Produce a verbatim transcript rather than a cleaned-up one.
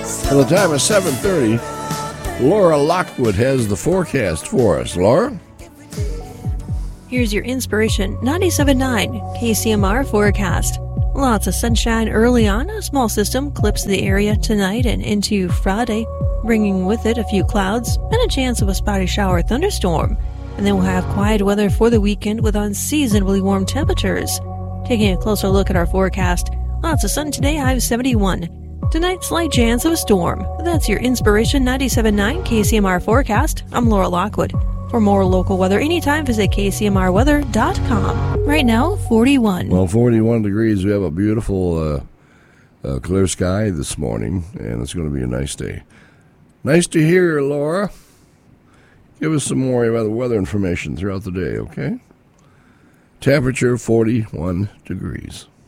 Well, the time is seven thirty. Laura Lockwood has the forecast for us. Laura? Here's your Inspiration ninety-seven point nine K C M R forecast. Lots of sunshine early on. A small system clips the area tonight and into Friday, bringing with it a few clouds and a chance of a spotty shower thunderstorm. And then we'll have quiet weather for the weekend with unseasonably warm temperatures. Taking a closer look at our forecast, lots of sun today, high of seventy-one. Tonight, slight chance of a storm. That's your Inspiration ninety-seven point nine K C M R forecast. I'm Laura Lockwood. For more local weather anytime, visit K C M R weather dot com. Right now, forty-one. Well, forty-one degrees. We have a beautiful uh, uh, clear sky this morning, and it's going to be a nice day. Nice to hear, Laura. Give us some more about the weather information throughout the day, okay? Temperature forty-one degrees.